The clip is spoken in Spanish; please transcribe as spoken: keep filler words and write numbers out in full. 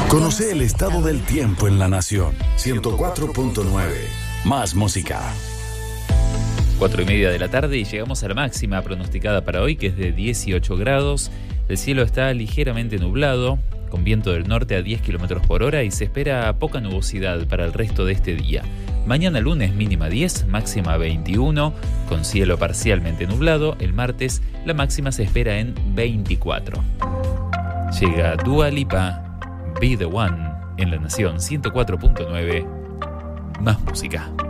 Conoce el estado del tiempo en La Nación. ciento cuatro punto nueve. Más música. Cuatro y media de la tarde y llegamos a la máxima pronosticada para hoy, que es de dieciocho grados. El cielo está ligeramente nublado, con viento del norte a diez kilómetros por hora y se espera poca nubosidad para el resto de este día. Mañana lunes mínima diez, máxima veintiuno, con cielo parcialmente nublado. El martes la máxima se espera en veinticuatro. Llega Dua Lipa, Be The One, en La Nación ciento cuatro punto nueve. Más música.